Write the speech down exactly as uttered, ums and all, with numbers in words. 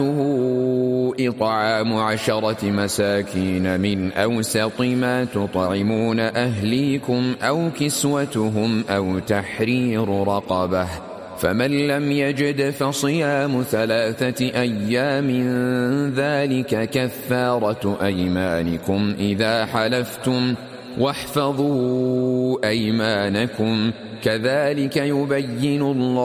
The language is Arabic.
إطعام عشرة مساكين من أوسط ما تطعمون أهليكم أو كسوتهم أو تحرير رقبة، فمن لم يجد فصيام ثلاثة أيام ذلك كفارة أيمانكم إذا حلفتم، واحفظوا أيمانكم كذلك يبين الله